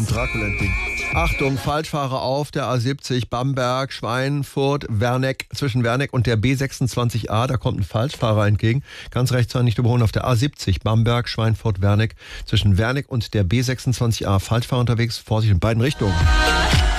Dracula entgegen. Achtung, Falschfahrer auf der A70 Bamberg, Schweinfurt, Werneck, zwischen Werneck und der B26a. Da kommt ein Falschfahrer entgegen. Ganz rechts nicht überholen auf der A70 Bamberg, Schweinfurt, Werneck, zwischen Werneck und der B26a. Falschfahrer unterwegs, Vorsicht in beiden Richtungen.